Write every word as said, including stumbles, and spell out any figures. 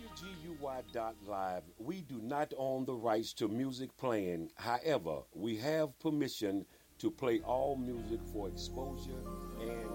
W G U Y dot live, we do not own the rights to music playing. However, we have permission to play all music for exposure and